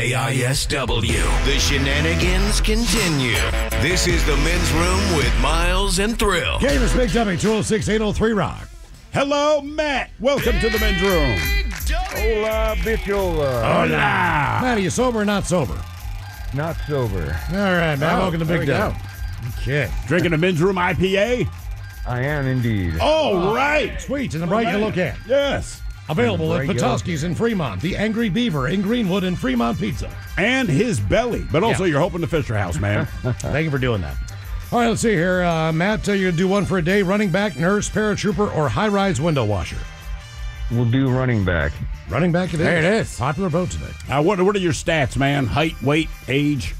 KISW. The shenanigans continue. This is the Men's Room with Miles and Thrill. Game is Big Dummy, 206-803 Rock. Hello, Matt. Welcome to the Men's Room. Hola, bichola. Hola. Matt, are you sober or not sober? Not sober. All right, Matt. Welcome to Big Dummy. Okay. Drinking a Men's Room IPA? I am indeed. Oh, right. Sweet. In the bright yellow can. Yes. Available at Petoskey's in Fremont, the Angry Beaver in Greenwood, and Fremont Pizza. And His Belly. But also, you're hoping the Fisher House, man. Thank you for doing that. All right, let's see here. Matt, you're going to do one for a day. Running back, nurse, paratrooper, or high-rise window washer? We'll do running back. Running back it is. There it is. Popular vote today. What are your stats, man? Height, weight, age?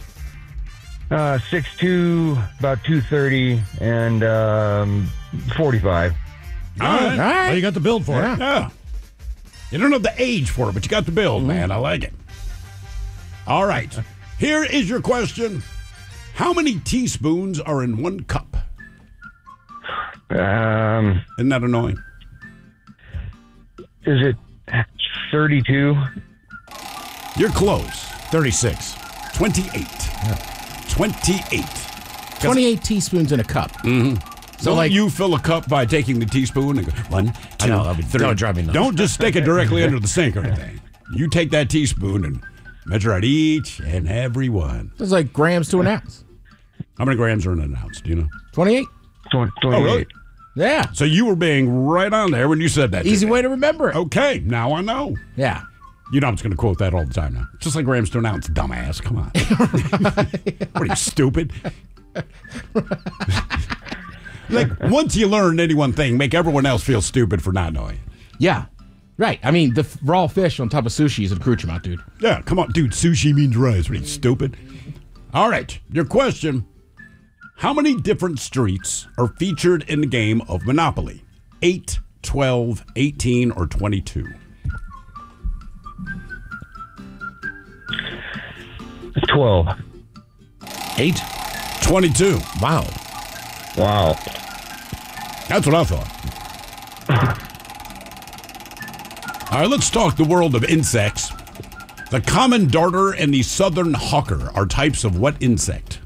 6'2", about 230, and 45. All right. Well, you got the build for it. Yeah. You don't have the age for it, but you got the build, man. I like it. All right. Here is your question. How many teaspoons are in one cup? Isn't that annoying? Is it 32? You're close. 36. 28. Yeah. 28. 28 teaspoons in a cup. Mm-hmm. So, like, you fill a cup by taking the teaspoon and go 1, 2, 3. Don't drive me nuts. Don't just stick it directly under the sink or anything. You take that teaspoon and measure out each and every one. It's like grams to an ounce. How many grams are in an ounce? Do you know? 28. 28. Oh, really? Yeah. So you were being right on there when you said that. Easy way to remember it. Okay, now I know. Yeah. You know I'm just going to quote that all the time now. Just like grams to an ounce, dumbass. Come on. What are you, stupid? Like, once you learn any one thing, make everyone else feel stupid for not knowing. Yeah. Right. I mean, the raw fish on top of sushi is an accoutrement, dude. Yeah, come on, dude. Sushi means rice. What are you, stupid? All right, your question. How many different streets are featured in the game of Monopoly? 8, 12, 18, or 22? 12. 8? 22. Wow. Wow. That's what I thought. All right, let's talk the world of insects. The common darter and the southern hawker are types of what insect?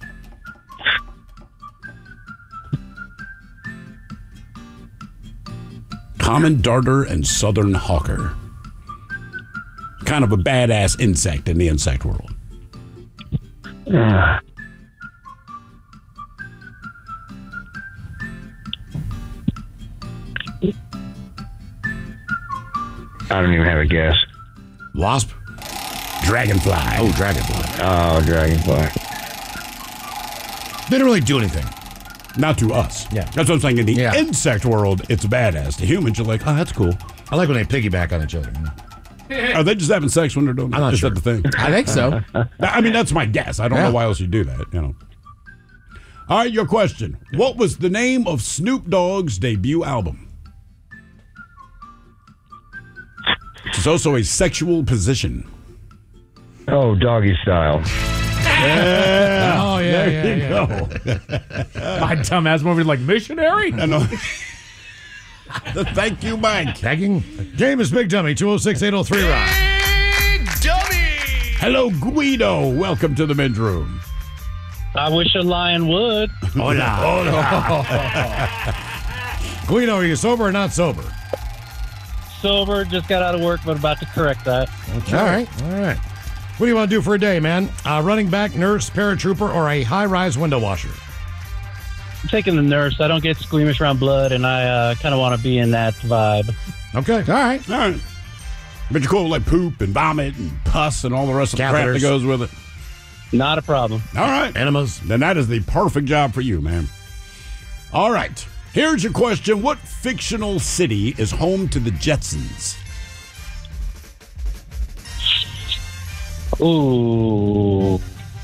Common darter and southern hawker. Kind of a badass insect in the insect world. I don't even have a guess. Wasp? Dragonfly. Oh, dragonfly. Oh, dragonfly. They didn't really do anything. Not to us. Yeah. That's what I'm saying. In the insect world, it's badass. To humans, you're like, oh, that's cool. I like when they piggyback on each other. Are they just having sex when they're doing that? I'm not sure. Is that the thing? I think so. I mean, that's my guess. I don't know why else you do that, you know. All right, your question. What was the name of Snoop Dogg's debut album? It's also a sexual position. Oh, Doggy Style. Yeah. Oh, yeah, there you go. My dumbass movie like Missionary? I know. Thank you, Mike. Tagging. Game is Big Dummy, 206-803 Rock. Big Dummy! Hello, Guido. Welcome to the Men's Room. I wish a lion would. Hola. Guido, are you sober or not sober? Sober, just got out of work, but about to correct that. Okay. All right. What do you want to do for a day, man? Running back, nurse, paratrooper, or a high-rise window washer? I'm taking the nurse. I don't get squeamish around blood, and I kind of want to be in that vibe. Okay. All right. But you're cool with like poop and vomit and pus and all the rest of the crap that goes with it. Not a problem. All right. Enemas. Then that is the perfect job for you, man. All right. Here's your question. What fictional city is home to the Jetsons? Ooh.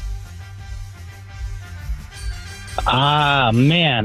Man.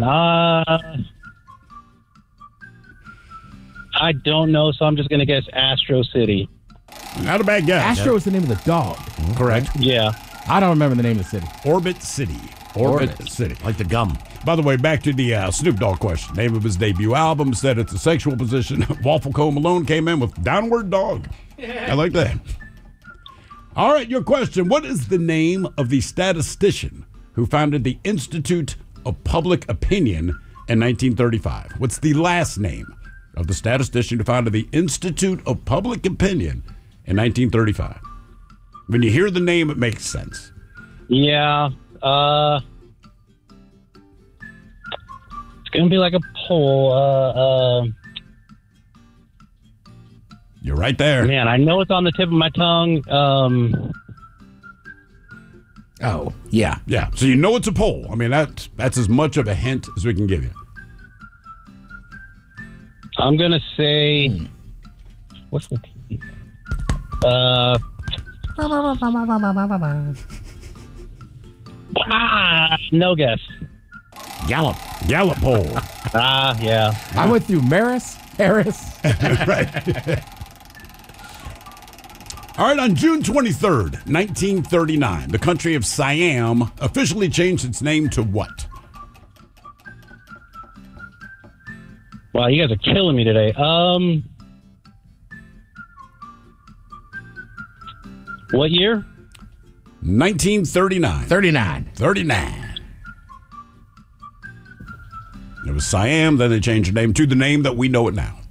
I don't know, so I'm just going to guess Astro City. Not a bad guess. Astro is the name of the dog. Correct. Yeah. I don't remember the name of the city. Orbit City. Orbit City. Like the gum. By the way, back to the Snoop Dogg question. Name of his debut album, said it's a sexual position. Waffle Cone Malone came in with Downward Dog. I like that. All right, your question. What is the name of the statistician who founded the Institute of Public Opinion in 1935? What's the last name of the statistician who founded the Institute of Public Opinion in 1935? When you hear the name, it makes sense. Yeah. It's going to be like a poll. You're right there. Man, I know it's on the tip of my tongue. Oh, yeah. Yeah, so you know it's a poll. I mean, that's as much of a hint as we can give you. I'm going to say... What's the... no guess. Gallup poll. Yeah. I went through Harris. Right. All right, on June 23rd, 1939, the country of Siam officially changed its name to what? Wow, you guys are killing me today. What year? 1939. 39. It was Siam, then they changed the name to the name that we know it now.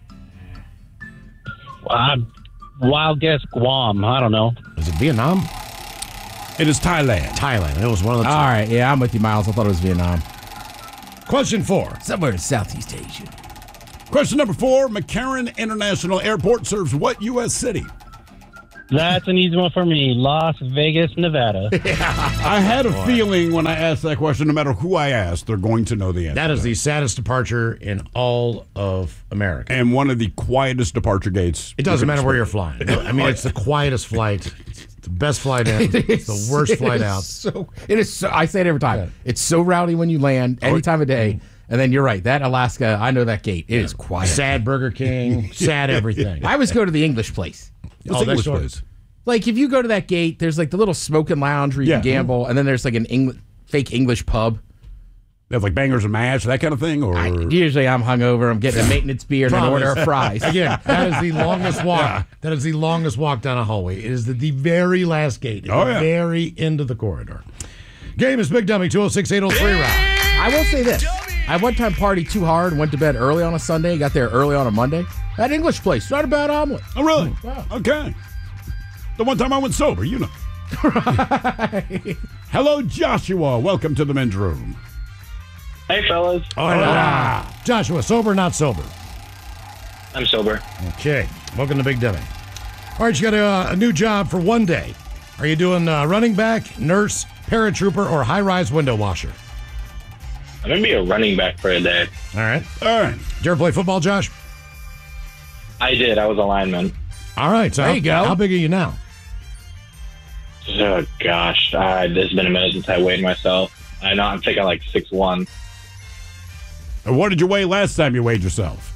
Wild guess Guam. I don't know. Is it Vietnam? It is Thailand. Thailand. It was one of the two. All right, yeah, I'm with you, Miles. I thought it was Vietnam. Question 4. Somewhere in Southeast Asia. Question number 4, McCarran International Airport serves what U.S. city? That's an easy one for me. Las Vegas, Nevada. I had a feeling when I asked that question, no matter who I asked, they're going to know the answer. That is the saddest departure in all of America. And one of the quietest departure gates. It doesn't matter where you're flying. I mean, it's the quietest flight. It's the best flight in. It's the worst flight out. It is so, I say it every time. Yeah. It's so rowdy when you land, any time of day. And then you're right. That Alaska, I know that gate. It is quiet. Sad Burger King, sad everything. I always go to the English place. What's English place? Like, if you go to that gate, there's like the little smoking lounge where you can gamble, and then there's like an fake English pub. They have like bangers and mash, that kind of thing? Or usually I'm hungover. I'm getting a maintenance beer and an order of fries. Again, that is the longest walk. Yeah. That is the longest walk down a hallway. It is the very last gate. At the very end of the corridor. Game is Big Dummy, 206-803 round. I will say this. I one time partied too hard and went to bed early on a Sunday, got there early on a Monday. That English place, not a bad omelet. Oh, really? Wow. Okay. The one time I went sober, you know. Right. Hello, Joshua. Welcome to the men's room. Hey, fellas. Joshua, sober or not sober? I'm sober. Okay. Welcome to Big Dummy. All right, you got a new job for one day. Are you doing running back, nurse, paratrooper, or high-rise window washer? I'm going to be a running back for a day. All right. Did you ever play football, Josh? I did. I was a lineman. All right. So there you go. How big are you now? Oh, gosh. This has been a minute since I weighed myself. I think I'm like 6'1". And what did you weigh last time you weighed yourself?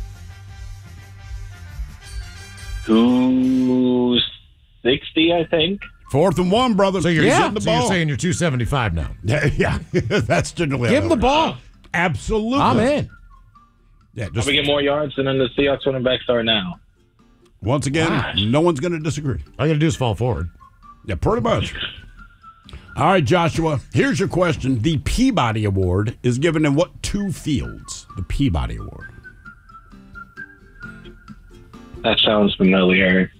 260, I think. 4th and 1, brother. So you're hitting the ball. You're saying you're 275 now. Yeah. That's generally. Give him the ball. Absolutely. I'm in. Yeah, just we get more yards than the Seahawks running backs are now. Once again, no one's going to disagree. All you got to do is fall forward. Yeah, pretty much. All right, Joshua, here's your question. The Peabody Award is given in what 2 fields? The Peabody Award. That sounds familiar.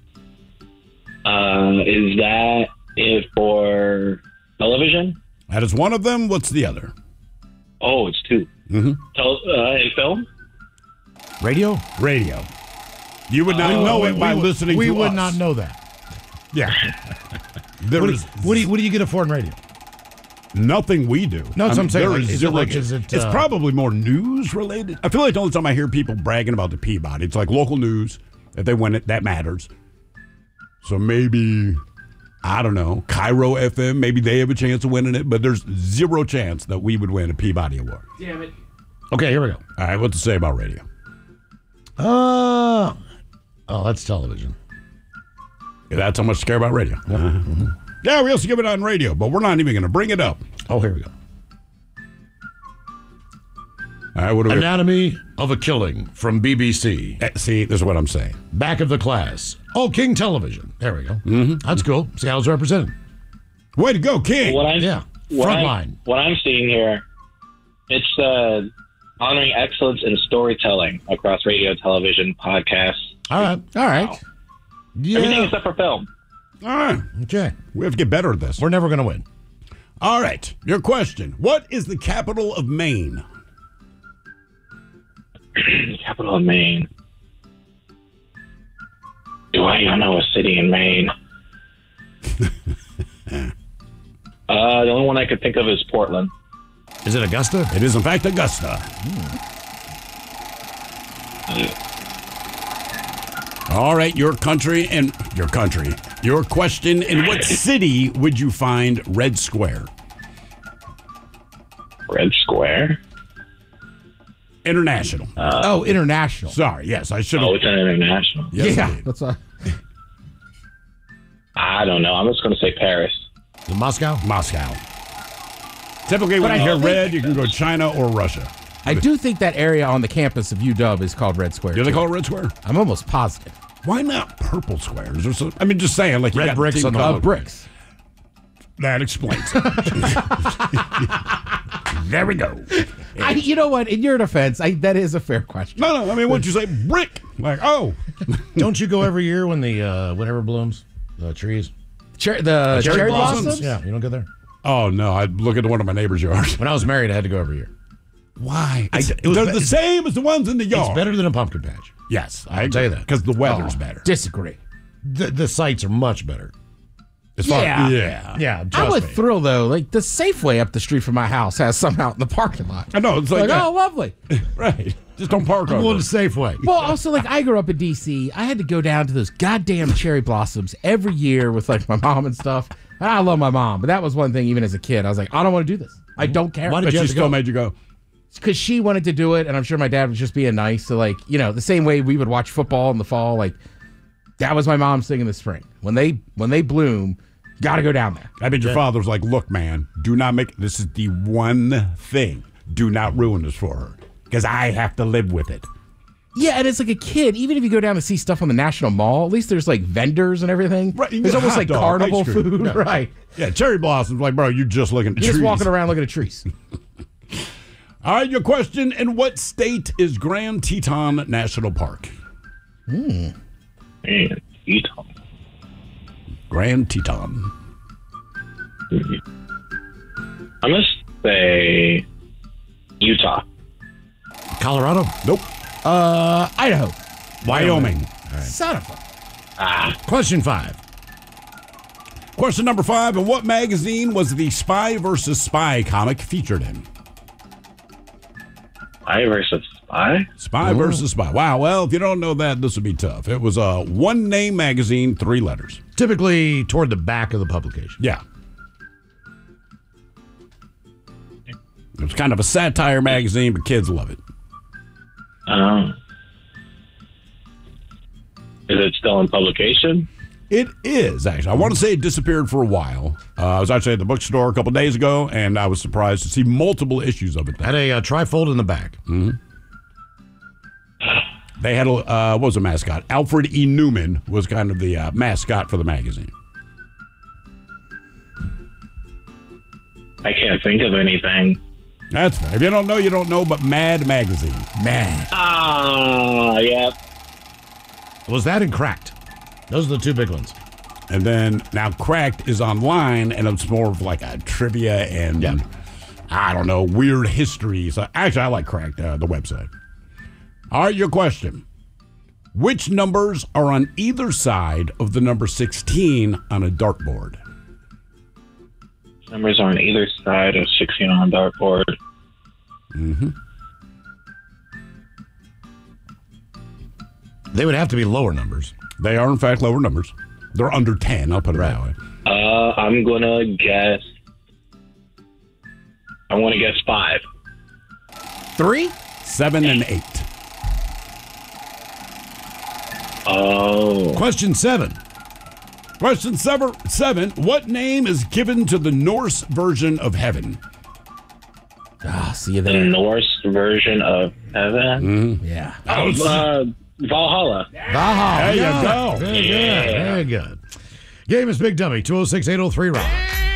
Is that it for television? That is one of them. What's the other? Oh, it's 2. Mm-hmm. In film? Radio? Radio. You would not know it by listening to us. We would not know that. Yeah. What do you get it for in radio? Nothing we do. No, that's what I'm saying. It's probably more news related. I feel like the only time I hear people bragging about the Peabody, it's like local news. If they win it, that matters. So maybe, I don't know, Cairo FM, maybe they have a chance of winning it, but there's zero chance that we would win a Peabody Award. Damn it. Okay, here we go. All right, what to say about radio? That's television. Yeah, that's how much to care about radio. Mm-hmm. Yeah, we also give it on radio, but we're not even going to bring it up. Oh, here we go. Anatomy of a Killing from BBC. See, this is what I'm saying. Back of the Class. Oh, King Television. There we go. Mm-hmm. That's cool. See how it's represented. Way to go, King. Frontline. What I'm seeing here, it's honoring excellence in storytelling across radio, television, podcasts. All right. Wow. Yeah. Everything except for film. All right. Okay. We have to get better at this. We're never going to win. All right. Your question. What is the capital of Maine? Capital of Maine. Do I even know a city in Maine? The only one I could think of is Portland. Is it Augusta? It is, in fact, Augusta. All right, your question. In what city would you find Red Square? Red Square? International. International. Sorry, yes, I should have. Oh, it's an international. Yes, yeah, indeed. that's I don't know. I'm just going to say Paris. Is it Moscow? Moscow. Typically, when you hear red, you can go China or Russia. I do think that area on the campus of UW is called Red Square. Do they too. call it Red Square? I'm almost positive. Why not purple squares? Or some, I mean, just saying, like you Red got bricks on the logo. Bricks. That explains it. There we go. You know what? In your defense, that is a fair question. No. I mean, once you say brick, like, oh. Don't you go every year when the whatever blooms? The trees? Cherry blossoms? Yeah, you don't go there? Oh, no. I look at one of my neighbor's yards. When I was married, I had to go every year. Why? They're the same as the ones in the yard. It's better than a pumpkin patch. Yes, I'll tell you that. Because the weather's better. Disagree. The sights are much better. As far Yeah, I'm with me. Thrill, though. Like, the Safeway up the street from my house has some out in the parking lot. I know. It's like that. oh, lovely. Right. Just don't park I'm over. going to Safeway. Well, also, like, I grew up in D.C. I had to go down to those goddamn cherry blossoms every year with, like, my mom and stuff. And I love my mom, but that was one thing, even as a kid. I was like, I don't want to do this. I don't care. Why did But you she have to still go? made you go. Because she wanted to do it, and I'm sure my dad was just being nice. So, like, you know, the same way we would watch football in the fall, like, that was my mom's thing in the spring. When they bloom, got to go down there. I bet your father was like, look, man, do not make, this is the one thing. Do not ruin this for her. Because I have to live with it. Yeah, and it's like a kid. Even if you go down to see stuff on the National Mall, at least there's like vendors and everything. Right, you there's get almost hot like dog, carnival ice cream. food, Yeah. right? Yeah, cherry blossoms, like, bro, you're just looking at You're trees. just walking around looking at trees. All right, your question. In what state is Grand Teton National Park? Man, Utah. Grand Teton. I'm going to say Utah. Colorado? Nope. Idaho. Wyoming. Son of a... Question 5. Question number 5. In what magazine was the Spy vs. Spy comic featured in? Spy versus Spy? Spy vs. Spy. Wow, well, if you don't know that, this would be tough. It was a one-name magazine, 3 letters. Typically toward the back of the publication. Yeah. It was kind of a satire magazine, but kids love it. Is it still in publication? It is, actually. I want to say it disappeared for a while. I was actually at the bookstore a couple days ago, and I was surprised to see multiple issues of it there. Had a trifold in the back. They had what was a mascot? Alfred E. Newman was kind of the mascot for the magazine. I can't think of anything. That's fair. If you don't know, you don't know, but Mad Magazine. Man. Yeah. Was that and Cracked? Those are the 2 big ones. And then now Cracked is online, and it's more of like a trivia and, I don't know, weird history. So actually, I like Cracked, the website. All right, your question. Which numbers are on either side of the number 16 on a dartboard? Numbers are on either side of 16 on a dartboard. They would have to be lower numbers. They are, in fact, lower numbers. They're under 10, I'll put it that way. I'm going to guess. I want to guess 5. 3? 7 and 8. Oh. Question 7. Question 7. What name is given to the Norse version of heaven? See you The there. Norse version of heaven. Yeah. Valhalla. Valhalla. There you go. Yeah. Very good. Game is Big Dummy, 206-803 Rock.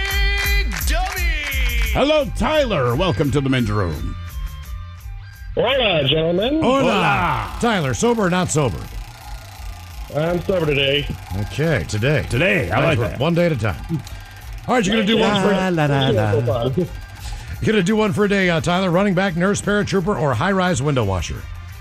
Hello, Tyler. Welcome to the men's room. Hola, gentlemen. Hola. Tyler, sober or not sober? I'm sober today. Okay, today. Today, I like that. One day at a time. All right, you're going to do one for You're going to do one for a day, Tyler. Running back, nurse, paratrooper, or high-rise window washer?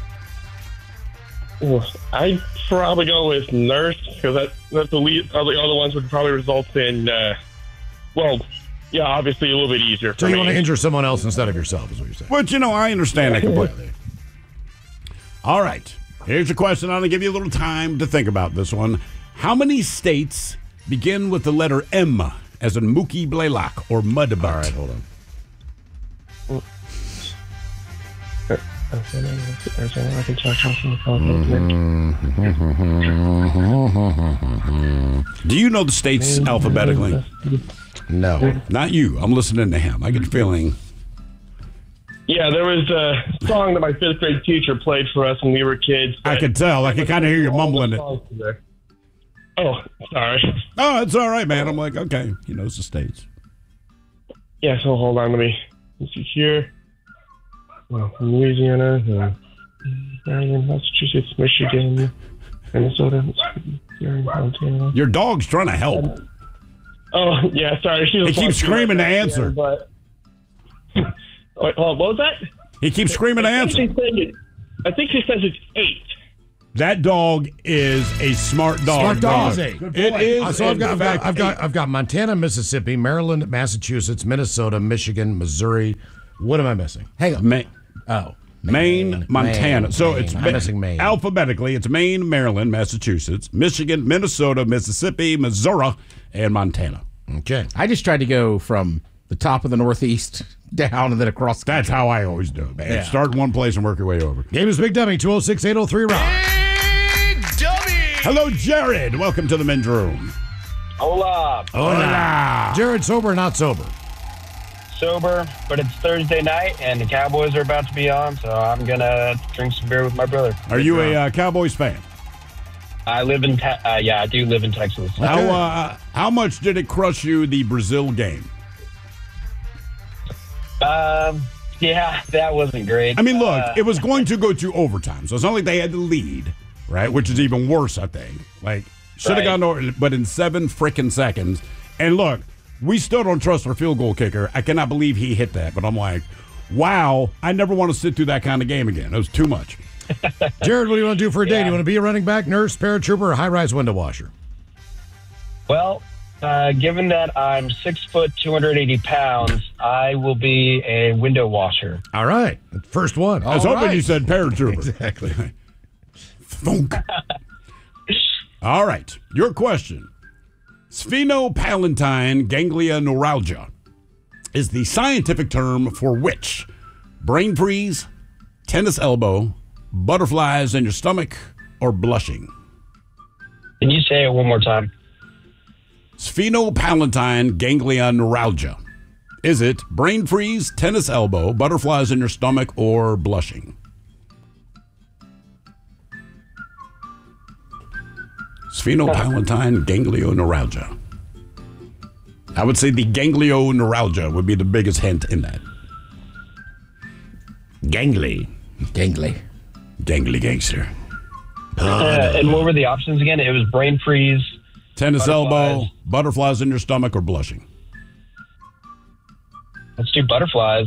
I'd probably go with nurse because that's the least. All the other ones would probably result in, obviously a little bit easier. So you want to injure someone else instead of yourself, is what you're saying? But, I understand that completely. All right. Here's your question. I'm going to give you a little time to think about this one. How many states begin with the letter M, as in Mookie Blaylock or Mudbutt? All right, hold on. Do you know the states alphabetically? No. Not you. I'm listening to him. I get the feeling. Yeah, there was a song that my fifth grade teacher played for us when we were kids. I could tell. I could kind of hear you mumbling it. Oh, sorry. Oh, it's all right, man. I'm like, okay. He knows the states. Yeah, so hold on. Let me see here. Well, Louisiana, Maryland, Massachusetts, Michigan, Minnesota, Montana. Your dog's trying to help. Oh, yeah, sorry. He keeps screaming to answer. But... Wait, what was that? He keeps screaming to answer. I think she says it's 8. That dog is a smart dog. Smart dog. It is. So I've got Montana, Mississippi, Maryland, Massachusetts, Minnesota, Michigan, Missouri. What am I missing? Hang on. Maine, Montana. So it's I'm missing Maine. Alphabetically, it's Maine, Maryland, Massachusetts, Michigan, Minnesota, Mississippi, Missouri, and Montana. Okay. I just tried to go from the top of the Northeast down and then across the That's how I always do it, man. Yeah. Start in one place and work your way over. Game is Big Dummy, 206-803 Rock. Hello, Jared. Welcome to the men's room. Hola. Hola. Jared, sober or not sober? Sober, but it's Thursday night, and the Cowboys are about to be on, so I'm going to drink some beer with my brother. Are you a Cowboys fan? I live in, I do live in Texas. How much did it crush you, the Brazil game? Yeah, that wasn't great. I mean, look, it was going to go to overtime, so it's not like they had the lead, right? Which is even worse, I think. Like, should have gone over, but in 7 freaking seconds. And look, we still don't trust our field goal kicker. I cannot believe he hit that, but I'm like, wow, I never want to sit through that kind of game again. It was too much. Jared, what do you want to do for a day? Do you want to be a running back, nurse, paratrooper, or high-rise window washer? Well, given that I'm 6 foot, 280 pounds, I will be a window washer. All right. First one. I was hoping you said paratrooper. Exactly. Thunk. All right. Your question. Sphenopalatine ganglioneuralgia is the scientific term for which? Brain freeze, tennis elbow, butterflies in your stomach, or blushing? Can you say it one more time? Sphenopalatine ganglioneuralgia. Is it brain freeze, tennis elbow, butterflies in your stomach, or blushing? Sphenopalatine ganglioneuralgia. I would say the ganglioneuralgia would be the biggest hint in that. Gangly. Gangly. Gangly gangster. And what were the options again? It was brain freeze, tennis elbow, butterflies in your stomach, or blushing. Let's do butterflies.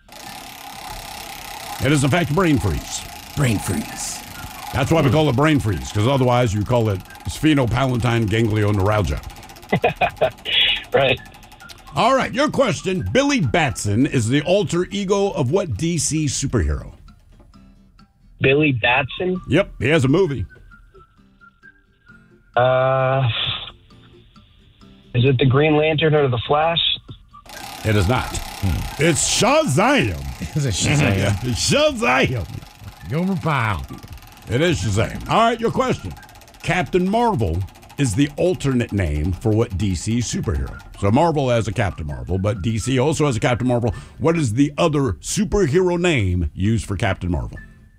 It is, in fact, brain freeze. Brain freeze. That's why we call it brain freeze, because otherwise you call it sphenopalatine ganglioneuralgia. Right. All right, your question. Billy Batson is the alter ego of what DC superhero? Billy Batson? Yep, he has a movie. Is it the Green Lantern or the Flash? It is not. It's Shazam. Is it Shazam? Yeah, it's Shazam. Gomer Pyle. It is Shazam. All right, your question. Captain Marvel is the alternate name for what DC superhero? So Marvel has a Captain Marvel, but DC also has a Captain Marvel. What is the other superhero name used for Captain Marvel?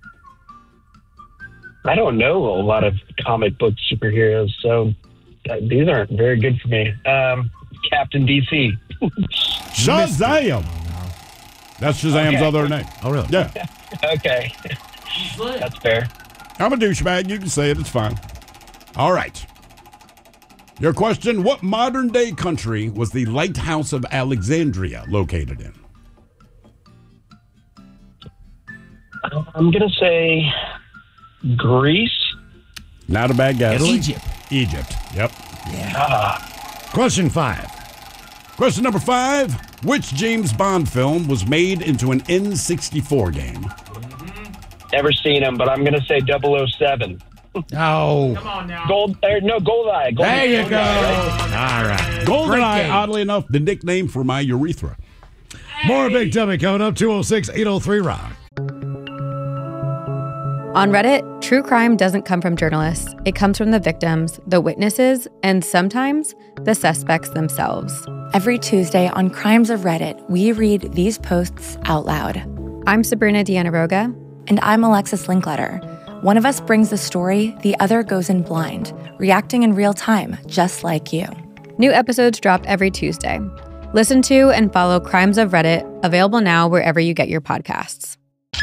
I don't know a lot of comic book superheroes, so these aren't very good for me. Captain DC. Shazam! That's Shazam's other name. Oh, really? Yeah. Okay. That's fair. I'm a douchebag. You can say it. It's fine. All right. Your question, what modern-day country was the Lighthouse of Alexandria located in? I'm going to say Greece. Not a bad guess. Egypt. Egypt. Yep. Question 5. Question number 5. Which James Bond film was made into an N64 game? Never seen him, but I'm going to say 007. Oh. Come on now. GoldenEye. There you go. All right. GoldenEye, oddly enough, the nickname for my urethra. More Big Dummy coming up. 206-803-ROCK. On Reddit, true crime doesn't come from journalists. It comes from the victims, the witnesses, and sometimes the suspects themselves. Every Tuesday on Crimes of Reddit, we read these posts out loud. I'm Sabrina Dianaroga. And I'm Alexis Linkletter. One of us brings the story, the other goes in blind, reacting in real time, just like you. New episodes drop every Tuesday. Listen to and follow Crimes of Reddit, available now wherever you get your podcasts.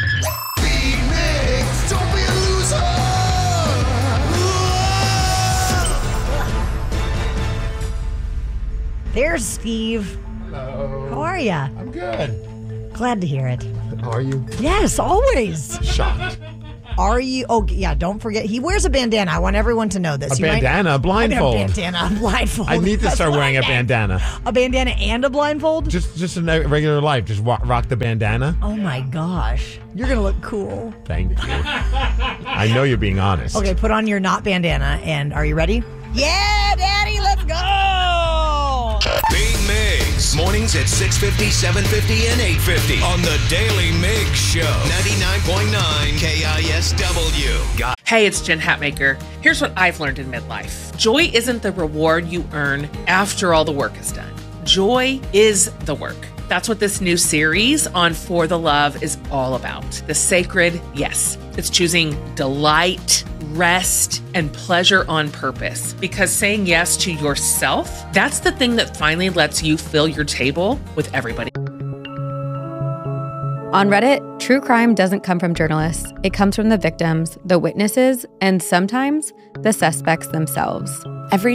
There's Steve. Hello. How are ya? I'm good. Glad to hear it. Are you? Yes, always. Shocked. Are you? Oh, yeah, don't forget. He wears a bandana. I want everyone to know this. A bandana? Blindfold. A bandana, blindfold. I need to That's start what wearing I a meant. bandana. A bandana and a blindfold? Just in regular life. Just rock the bandana. Oh, my gosh. You're going to look cool. Thank you. I know you're being honest. Okay, put on your not bandana, and are you ready? Yeah, Daddy, let's go! Big Migs. Mornings at 6:50, 7:50, and 8:50 on the Daily Migs Show. 99.9 KISW. Hey, it's Jen Hatmaker. Here's what I've learned in midlife. Joy isn't the reward you earn after all the work is done. Joy is the work. That's what this new series on For the Love is all about. The sacred yes. It's choosing delight, rest, and pleasure on purpose. Because saying yes to yourself, that's the thing that finally lets you fill your table with everybody. On Reddit, true crime doesn't come from journalists. It comes from the victims, the witnesses, and sometimes the suspects themselves. Every